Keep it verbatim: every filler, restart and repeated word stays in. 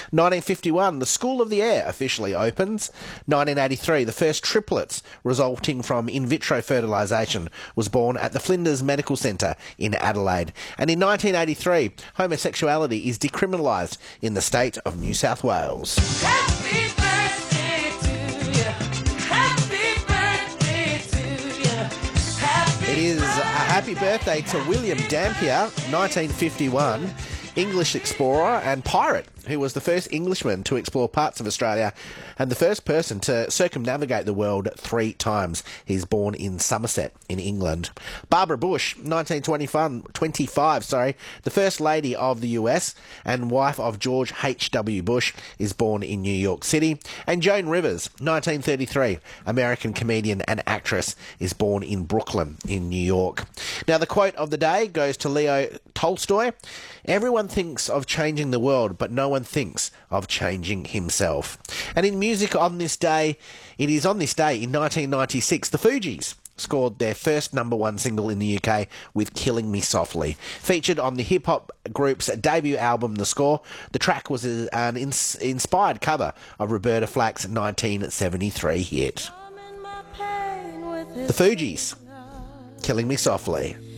nineteen fifty-one, the School of the Air officially opens. nineteen eighty-three, the first triplets resulting from in vitro fertilisation was born at the Flinders Medical Centre in Adelaide. And in nineteen eighty-three, homosexuality is decriminalised in the state of New South Wales. Happy birthday to you. Happy birthday to you. Happy It is a happy birthday to William Dampier, nineteen fifty-one, English explorer and pirate, who was the first Englishman to explore parts of Australia and the first person to circumnavigate the world three times. He's born in Somerset in England. Barbara Bush, nineteen twenty-five, sorry, the First Lady of the U S and wife of George H W Bush, is born in New York City. And Joan Rivers, nineteen thirty-three, American comedian and actress, is born in Brooklyn in New York. Now, the quote of the day goes to Leo Tolstoy. Everyone thinks of changing the world, but no one thinks of changing himself. And in music on this day, it is on this day in nineteen ninety-six, the Fugees scored their first number one single in the U K with Killing Me Softly. Featured on the hip-hop group's debut album, The Score, the track was an ins- inspired cover of Roberta Flack's nineteen seventy-three hit. The Fugees, Killing Me Softly.